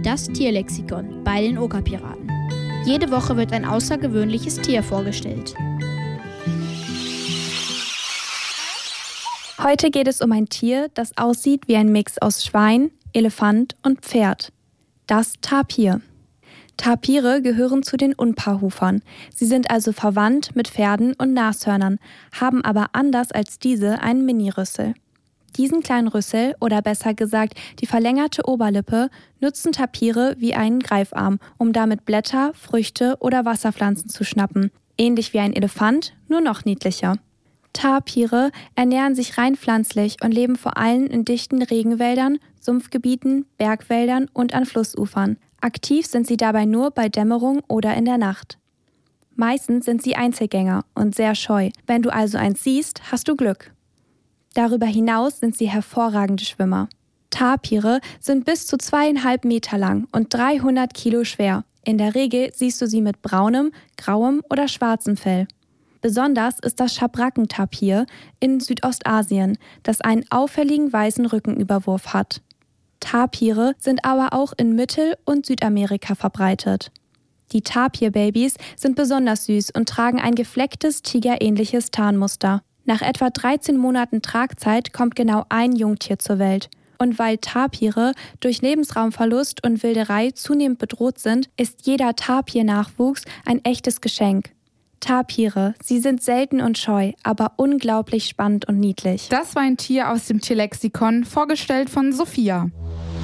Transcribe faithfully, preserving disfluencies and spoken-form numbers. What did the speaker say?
Das Tierlexikon bei den Okerpiraten. Jede Woche wird ein außergewöhnliches Tier vorgestellt. Heute geht es um ein Tier, das aussieht wie ein Mix aus Schwein, Elefant und Pferd. Das Tapir. Tapire gehören zu den Unpaarhufern. Sie sind also verwandt mit Pferden und Nashörnern, haben aber anders als diese einen Mini-Rüssel. Diesen kleinen Rüssel, oder besser gesagt die verlängerte Oberlippe, nutzen Tapire wie einen Greifarm, um damit Blätter, Früchte oder Wasserpflanzen zu schnappen. Ähnlich wie ein Elefant, nur noch niedlicher. Tapire ernähren sich rein pflanzlich und leben vor allem in dichten Regenwäldern, Sumpfgebieten, Bergwäldern und an Flussufern. Aktiv sind sie dabei nur bei Dämmerung oder in der Nacht. Meistens sind sie Einzelgänger und sehr scheu. Wenn du also eins siehst, hast du Glück. Darüber hinaus sind sie hervorragende Schwimmer. Tapire sind bis zu zweieinhalb Meter lang und dreihundert Kilo schwer. In der Regel siehst du sie mit braunem, grauem oder schwarzem Fell. Besonders ist das Schabrackentapir in Südostasien, das einen auffälligen weißen Rückenüberwurf hat. Tapire sind aber auch in Mittel- und Südamerika verbreitet. Die Tapirbabys sind besonders süß und tragen ein geflecktes, tigerähnliches Tarnmuster. Nach etwa dreizehn Monaten Tragzeit kommt genau ein Jungtier zur Welt. Und weil Tapire durch Lebensraumverlust und Wilderei zunehmend bedroht sind, ist jeder Tapir-Nachwuchs ein echtes Geschenk. Tapire, sie sind selten und scheu, aber unglaublich spannend und niedlich. Das war ein Tier aus dem Tierlexikon, vorgestellt von Sophia.